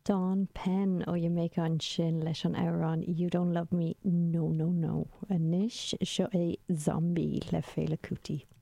Dawn Penn ó Jamaican sin leis an árán You Don't Love Me, No No No. A níis seo é Zombie le Fela Kuti.